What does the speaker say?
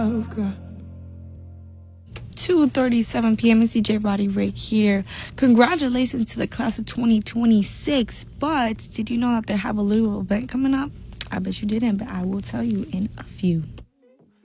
love, girl. 2:37 p.m. It's DJ Roddy Rick here. Congratulations to the class of 2026. But did you know that they have a little event coming up? I bet you didn't, but I will tell you in a few.